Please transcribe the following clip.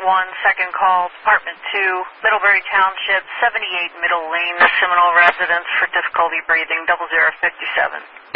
second call, Department 2, Middlebury Township, 78 Middle Lane, Seminole residence for difficulty breathing, 0057.